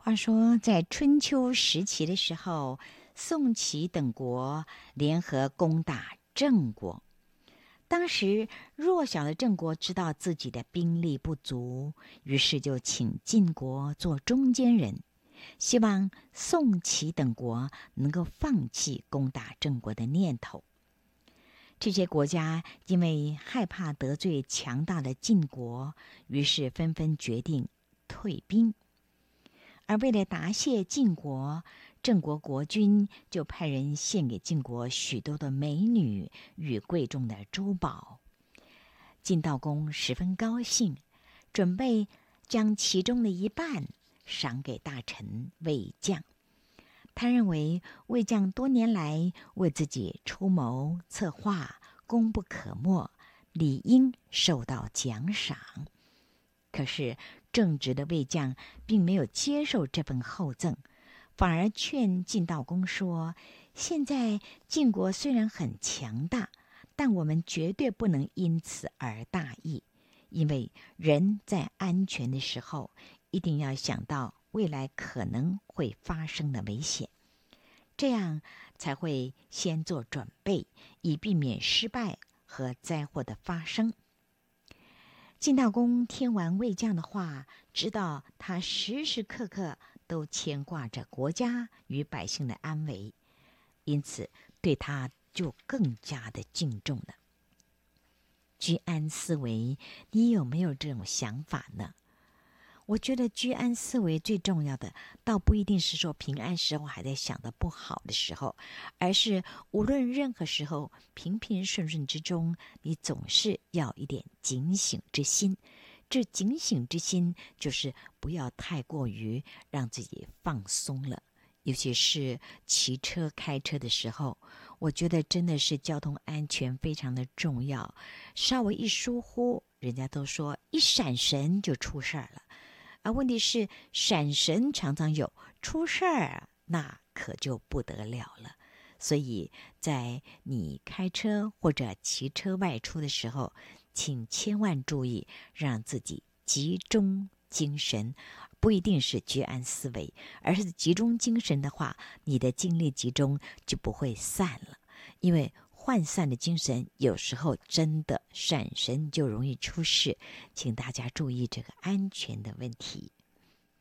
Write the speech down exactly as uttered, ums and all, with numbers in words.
话说，在春秋时期的时候，宋齐等国联合攻打郑国。当时弱小的郑国知道自己的兵力不足，于是就请晋国做中间人，希望宋齐等国能够放弃攻打郑国的念头。这些国家因为害怕得罪强大的晋国，于是纷纷决定退兵。而为了答谢晋国，郑国国君就派人献给晋国许多的美女与贵重的珠宝。晋悼公十分高兴，准备将其中的一半赏给大臣魏将。他认为魏将多年来为自己出谋策划，功不可没，理应受到奖赏。可是正直的魏将并没有接受这份厚赠，反而劝晋悼公说：现在晋国虽然很强大，但我们绝对不能因此而大意，因为人在安全的时候，一定要想到未来可能会发生的危险，这样才会先做准备，以避免失败和灾祸的发生。晋悼公听完魏将的话，知道他时时刻刻都牵挂着国家与百姓的安危，因此对他就更加的敬重了。居安思危，你有没有这种想法呢？我觉得居安思危最重要的，倒不一定是说平安时候还在想的不好的时候，而是无论任何时候，平平顺顺之中，你总是要一点警醒之心。这警醒之心，就是不要太过于让自己放松了。尤其是骑车开车的时候，我觉得真的是交通安全非常的重要。稍微一疏忽，人家都说一闪神就出事儿了。而问题是，闪神常常有，出事儿那可就不得了了。所以在你开车或者骑车外出的时候，请千万注意，让自己集中精神，不一定是居安思危，而是集中精神的话，你的精力集中就不会散了。因为涣散的精神，有时候真的闪神就容易出事，请大家注意这个安全的问题。